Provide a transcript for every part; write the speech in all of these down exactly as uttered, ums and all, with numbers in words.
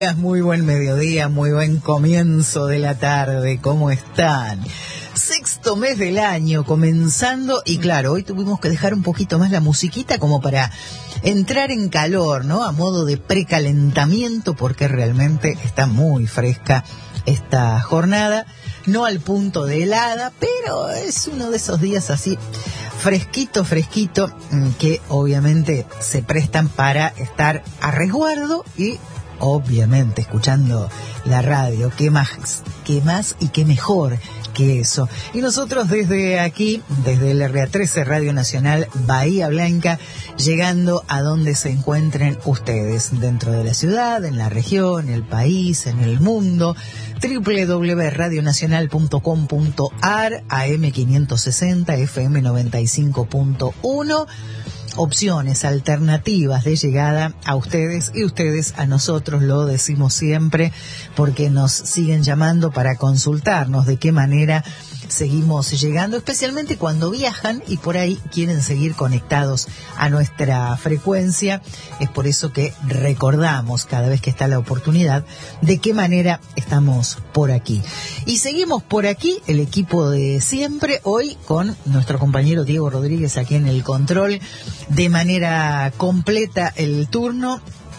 Muy buen mediodía, muy buen comienzo de la tarde, ¿cómo están? Sexto mes del año comenzando y claro, hoy tuvimos que dejar un poquito más la musiquita como para entrar en calor, ¿no? A modo de precalentamiento porque realmente está muy fresca esta jornada, no al punto de helada, pero es uno de esos días así fresquito, fresquito, que obviamente se prestan para estar a resguardo y obviamente escuchando la radio, qué más, qué más y qué mejor que eso. Y nosotros desde aquí, desde el R A trece Radio Nacional Bahía Blanca, llegando a donde se encuentren ustedes, dentro de la ciudad, en la región, el país, en el mundo, doble u doble u doble u punto radio nacional punto com punto a r, A M quinientos sesenta, F M noventa y cinco punto uno. Opciones alternativas de llegada a ustedes y ustedes a nosotros, lo decimos siempre porque nos siguen llamando para consultarnos de qué manera seguimos llegando, especialmente cuando viajan y por ahí quieren seguir conectados a nuestra frecuencia. Es por eso que recordamos cada vez que está la oportunidad de qué manera estamos por aquí. Y seguimos por aquí, el equipo de siempre, hoy con nuestro compañero Diego Rodríguez aquí en el control, de manera completa el turno.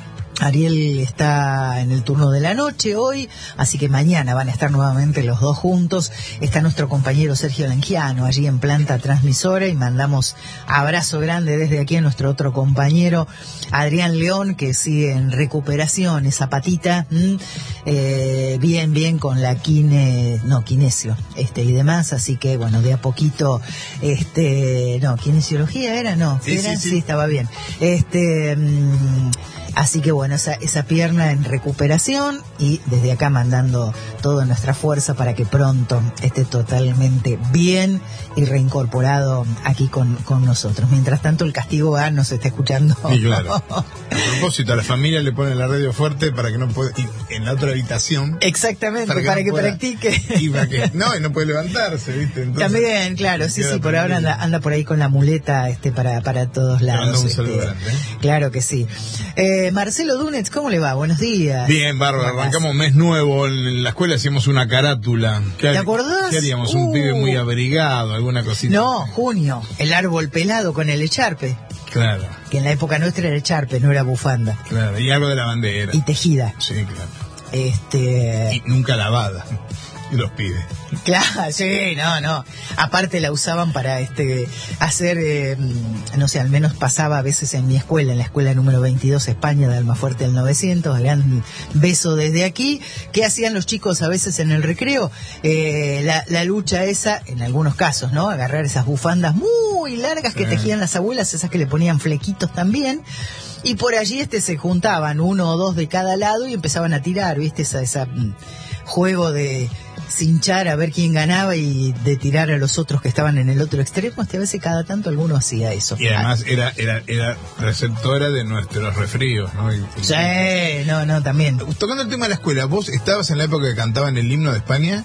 Ariel está en el turno de la noche hoy, así que mañana van a estar nuevamente los dos juntos. Está nuestro compañero Sergio Langiano allí en planta transmisora y mandamos abrazo grande desde aquí a nuestro otro compañero Adrián León, que sigue en recuperación, esa patita, eh, bien, bien con la quine, no, kinesio, este y demás, así que bueno, de a poquito, este, no, kinesiología era, no, sí, ¿era? Sí, sí. Sí, estaba bien. Este... Mmm, Así que bueno, esa, esa pierna en recuperación y desde acá mandando toda nuestra fuerza para que pronto esté totalmente bien y reincorporado aquí con, con nosotros. Mientras tanto el castigo A nos está escuchando. Sí, claro. A propósito, a la familia le ponen la radio fuerte para que no pueda, y en la otra habitación. Exactamente, para que, para no que pueda, practique. Y para que, no, y no puede levantarse, ¿viste? Entonces, también, claro, sí, sí, por ahora anda, anda por ahí con la muleta este para, para todos lados. Un este, saludo grande, ¿eh? Claro que sí. Eh, Marcelo Dunetz, ¿cómo le va? Buenos días. Bien, bárbaro, arrancamos mes nuevo, en la escuela hacíamos una carátula. ¿Qué, ¿Te acordás? ¿Qué haríamos? Uh. Un pibe muy abrigado, alguna cosita. No, junio, el árbol pelado con el echarpe. Claro. Que en la época nuestra era echarpe, no era bufanda. Claro, y algo de la bandera. Y tejida. Sí, claro. Este... Y nunca lavada. Y los pibes. Claro, sí, no, no. Aparte la usaban para este hacer, eh, no sé, al menos pasaba a veces en mi escuela, en la escuela número veintidós, España, de Almafuerte del novecientos, gran beso desde aquí. ¿Qué hacían los chicos a veces en el recreo? Eh, la, la lucha esa, en algunos casos, ¿no? Agarrar esas bufandas muy largas que sí. tejían las abuelas, esas que le ponían flequitos también. Y por allí este se juntaban uno o dos de cada lado y empezaban a tirar, ¿viste? Esa, esa mm, juego de cinchar a ver quién ganaba y de tirar a los otros que estaban en el otro extremo. Este, a veces cada tanto alguno hacía eso. Y además era era era receptora de nuestros resfríos, ¿no? Y, y, sí, no, no, también. Tocando el tema de la escuela, ¿vos estabas en la época que cantaban el himno de España?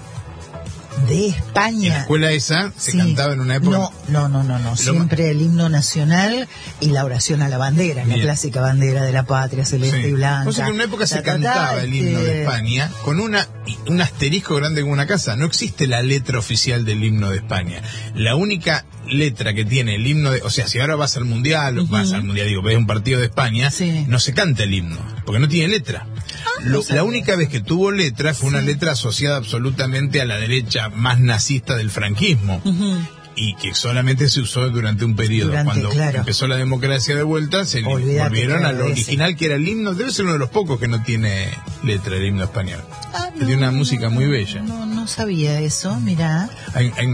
De España. En la escuela esa se sí. cantaba en una época. No, no, no, no, no. Siempre el himno nacional y la oración a la bandera, bien. La clásica bandera de la patria celeste sí. y blanca. O sea que en una época se ta, cantaba ta, ta, el himno eh... de España con una un asterisco grande como una casa. No existe la letra oficial del himno de España. La única letra que tiene el himno de, o sea, si ahora vas al mundial, uh -huh. vas al mundial, digo, ves un partido de España, sí. no se canta el himno, porque no tiene letra. Lo, la única vez que tuvo letra fue una sí. letra asociada absolutamente a la derecha más nazista del franquismo. Uh-huh. Y que solamente se usó durante un periodo. Durante, Cuando claro. empezó la democracia de vuelta, se Olvídate, volvieron claro, a lo original, ese. que era el himno. Debe ser uno de los pocos que no tiene letra, el himno español. Ah, no, tiene una música muy bella. No, no sabía eso, mirá. Hay, hay,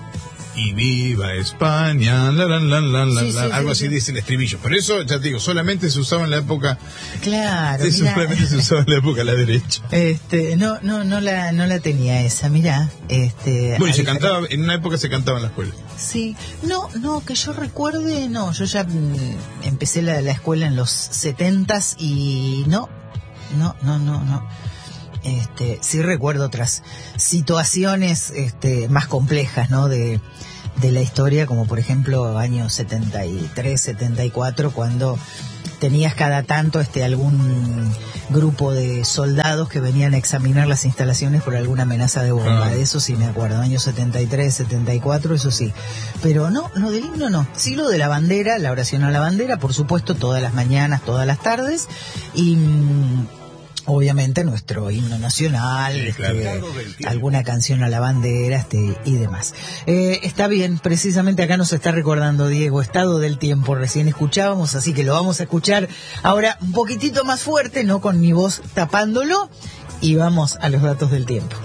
y viva España, la, la, la, la, la, sí, sí, algo sí, así sí. dice el estribillo. Por eso, ya te digo, solamente se usaba en la época. Claro. Sí, solamente se usaba en la época a la derecha. Este, no, no, no la, no la tenía esa, mirá. Este. Bueno, y se cantaba, en una época se cantaba en la escuela. Sí, no, no, que yo recuerde, no, yo ya mm, empecé la, la escuela en los setentas y no, no, no, no, no. Este, sí recuerdo otras situaciones este, más complejas, ¿no? De, de la historia, como por ejemplo años setenta y tres, setenta y cuatro, cuando tenías cada tanto este algún grupo de soldados que venían a examinar las instalaciones por alguna amenaza de bomba. Ah. De eso sí me acuerdo, años setenta y tres, setenta y cuatro, eso sí. Pero no, lo del himno no. Sí lo de la bandera, la oración a la bandera, por supuesto, todas las mañanas, todas las tardes. Y mmm, obviamente nuestro himno nacional, sí, claro. este, alguna canción a la bandera este, y demás. Eh, está bien, precisamente acá nos está recordando Diego, estado del tiempo, recién escuchábamos, así que lo vamos a escuchar ahora un poquitito más fuerte, no con mi voz tapándolo, y vamos a los datos del tiempo.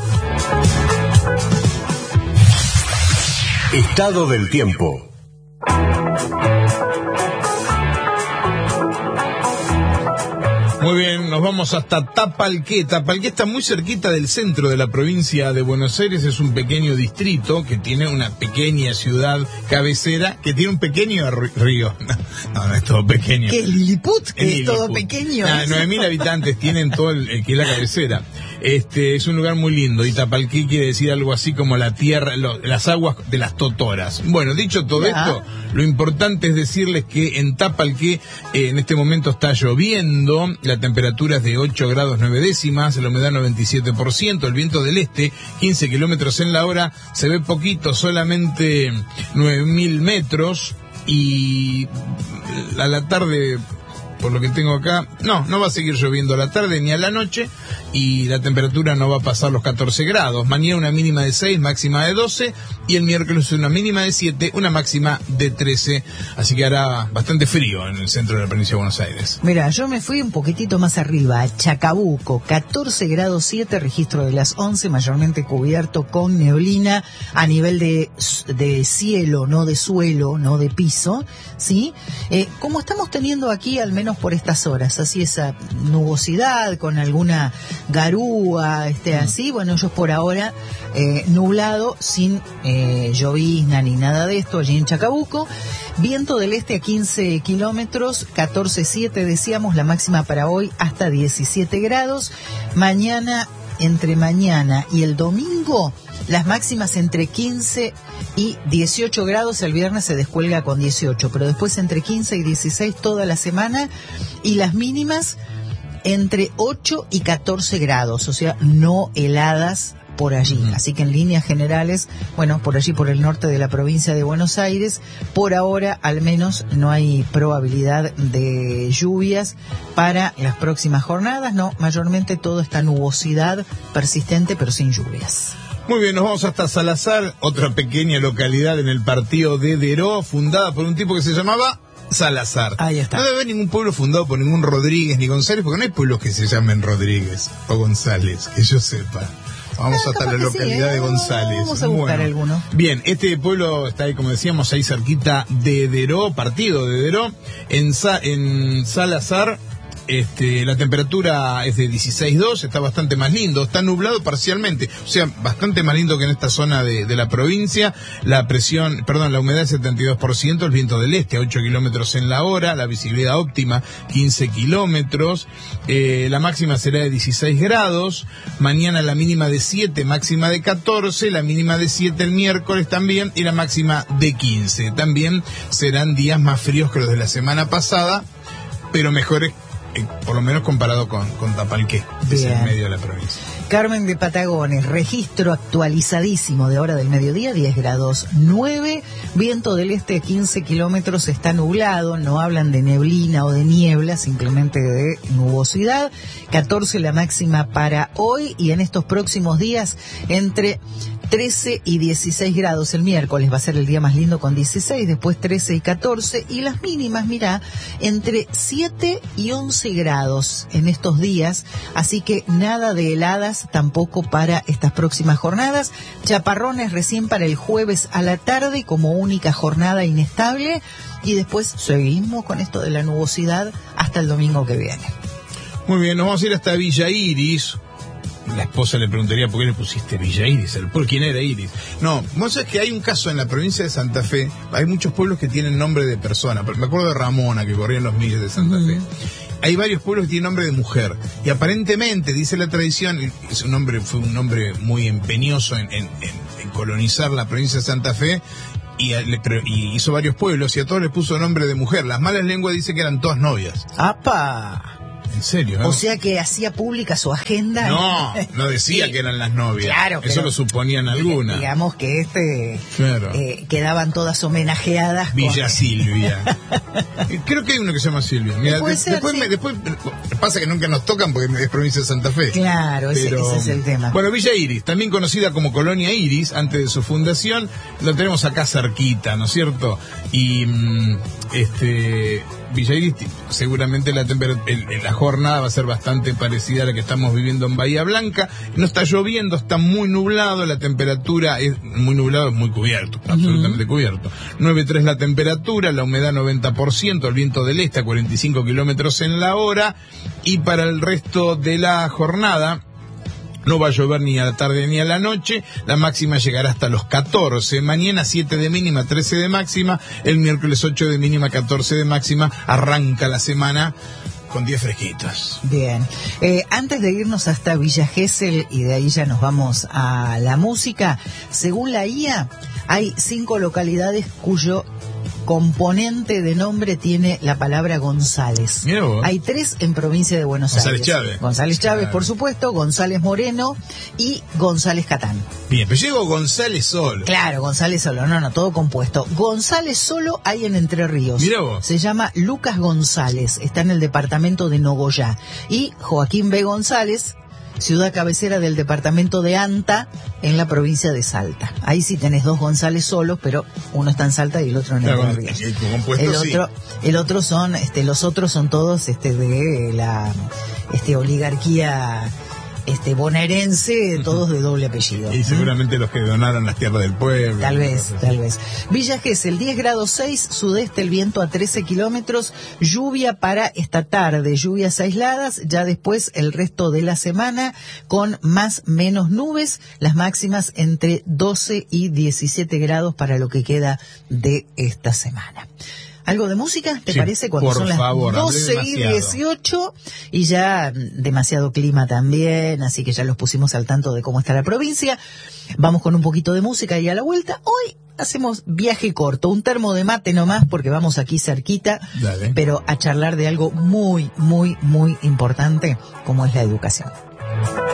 Estado del tiempo. Muy bien, nos vamos hasta Tapalqué. Tapalqué está muy cerquita del centro de la provincia de Buenos Aires. Es un pequeño distrito que tiene una pequeña ciudad cabecera que tiene un pequeño río. No, no, no es todo pequeño. ¿Qué, Lilliput? Que es Lilliput. todo pequeño. Ah, nueve mil habitantes tienen todo el, el que es la cabecera. Este es un lugar muy lindo. Y Tapalqué quiere decir algo así como la tierra, lo, las aguas de las totoras. Bueno, dicho todo ya. esto, lo importante es decirles que en Tapalqué eh, en este momento está lloviendo. La temperatura es de ocho grados nueve décimas, la humedad noventa y siete por ciento, el viento del este quince kilómetros en la hora, se ve poquito, solamente nueve mil metros, y a la tarde, por lo que tengo acá, no, no va a seguir lloviendo a la tarde ni a la noche, y la temperatura no va a pasar los catorce grados. Mañana una mínima de seis, máxima de doce, y el miércoles una mínima de siete, una máxima de trece, así que hará bastante frío en el centro de la provincia de Buenos Aires. Mira, yo me fui un poquitito más arriba, a Chacabuco, catorce grados siete, registro de las once, mayormente cubierto con neblina a nivel de, de cielo, no de suelo, no de piso, ¿sí? Eh, como estamos teniendo aquí, al menos por estas horas, así esa nubosidad con alguna garúa, este, así, bueno, ellos por ahora eh, nublado, sin eh, llovizna ni nada de esto allí en Chacabuco. Viento del este a quince kilómetros, catorce siete decíamos, la máxima para hoy hasta diecisiete grados. Mañana, entre mañana y el domingo, las máximas entre quince y dieciocho grados, el viernes se descuelga con dieciocho, pero después entre quince y dieciséis toda la semana, y las mínimas entre ocho y catorce grados, o sea, no heladas por allí. Uh-huh. Así que en líneas generales, bueno, por allí por el norte de la provincia de Buenos Aires, por ahora al menos no hay probabilidad de lluvias para las próximas jornadas, no, mayormente todo está nubosidad persistente pero sin lluvias. Muy bien, nos vamos hasta Salazar, otra pequeña localidad en el partido de Deró, fundada por un tipo que se llamaba Salazar. Ahí está. No debe haber ningún pueblo fundado por ningún Rodríguez ni González, porque no hay pueblos que se llamen Rodríguez o González, que yo sepa. Vamos ah, hasta la localidad sí, ¿eh? de González. Vamos a buscar bueno, alguno. Bien, este pueblo está ahí, como decíamos, ahí cerquita de Deró, partido de Deró, en, Sa en Salazar. Este, la temperatura es de dieciséis dos, está bastante más lindo, está nublado parcialmente, o sea, bastante más lindo que en esta zona de, de la provincia. La presión, perdón, la humedad es setenta y dos por ciento, el viento del este a ocho kilómetros en la hora, la visibilidad óptima quince kilómetros, eh, la máxima será de dieciséis grados, mañana la mínima de siete, máxima de catorce, la mínima de siete el miércoles también, y la máxima de quince. También serán días más fríos que los de la semana pasada, pero mejores, Eh, por lo menos comparado con, con Tapalqué, que es el medio de la provincia. Carmen de Patagones, registro actualizadísimo de hora del mediodía, diez grados nueve, viento del este quince kilómetros, está nublado, no hablan de neblina o de niebla, simplemente de nubosidad, catorce la máxima para hoy, y en estos próximos días entre trece y dieciséis grados. El miércoles va a ser el día más lindo con dieciséis, después trece y catorce, y las mínimas, mirá, entre siete y once grados en estos días, así que nada de heladas tampoco para estas próximas jornadas. Chaparrones recién para el jueves a la tarde como única jornada inestable, y después seguimos con esto de la nubosidad hasta el domingo que viene. Muy bien, nos vamos a ir hasta Villa Iris. La esposa le preguntaría por qué le pusiste Villa Iris, ¿por quién era Iris? No, vos sabés que hay un caso en la provincia de Santa Fe, hay muchos pueblos que tienen nombre de persona, me acuerdo de Ramona, que corría en los milles de Santa Fe. Hay varios pueblos que tienen nombre de mujer, y aparentemente, dice la tradición, es un hombre, fue un hombre muy empeñoso en, en, en, en colonizar la provincia de Santa Fe, y, y hizo varios pueblos y a todos les puso nombre de mujer. Las malas lenguas dicen que eran todas novias. ¡Apa! En serio, ¿no? O sea que hacía pública su agenda. No, no decía sí, que eran las novias. Claro, eso lo suponían algunas. Digamos que este claro. eh, quedaban todas homenajeadas. Villa con... Silvia. Creo que hay uno que se llama Silvia. Mira, puede de, ser, después, sí. me, después pasa que nunca nos tocan porque es provincia de Santa Fe. Claro, ese, Pero, ese es el tema. Bueno, Villa Iris, también conocida como Colonia Iris, antes de su fundación, lo tenemos acá cerquita, ¿no es cierto? Y mm, este Villa Iris, seguramente la, temper- el, la jornada va a ser bastante parecida a la que estamos viviendo en Bahía Blanca. No está lloviendo, está muy nublado, la temperatura es muy nublado, es muy cubierto, uh-huh. absolutamente cubierto. nueve coma tres la temperatura, la humedad noventa por ciento, el viento del este a cuarenta y cinco kilómetros en la hora, y para el resto de la jornada no va a llover ni a la tarde ni a la noche, la máxima llegará hasta los catorce, mañana siete de mínima, trece de máxima, el miércoles ocho de mínima, catorce de máxima, arranca la semana con días fresquitos. Bien, eh, antes de irnos hasta Villa Gesell y de ahí ya nos vamos a la música, según la I A hay cinco localidades cuyo componente de nombre tiene la palabra González. Mirá vos. Hay tres en provincia de Buenos González Aires. Chávez. González Chávez, Claro. por supuesto, González Moreno y González Catán. Bien, pero llegó González solo. Claro, González solo, no, no, todo compuesto. González solo hay en Entre Ríos. Mirá vos. Se llama Lucas González, está en el departamento de Nogoyá. Y Joaquín B. González, ciudad cabecera del departamento de Anta, en la provincia de Salta. Ahí sí tenés dos González solos, pero uno está en Salta y el otro en Claro, Entre Ríos. el compuesto El sí. otro, el otro son, este, los otros son todos, este, de la, este, oligarquía, este, bonaerense, todos de doble apellido. Y seguramente los que donaron las tierras del pueblo. Tal vez, tal vez. Villa Gesell, diez grados seis, sudeste, el viento a trece kilómetros, lluvia para esta tarde, lluvias aisladas, ya después el resto de la semana con más menos nubes, las máximas entre doce y diecisiete grados para lo que queda de esta semana. ¿Algo de música? ¿Te Sí, parece? Cuando por son las favor, hablé doce y demasiado. dieciocho y ya demasiado clima también, así que ya los pusimos al tanto de cómo está la provincia. Vamos con un poquito de música y a la vuelta. Hoy hacemos viaje corto, un termo de mate nomás porque vamos aquí cerquita, Dale. pero a charlar de algo muy, muy, muy importante como es la educación.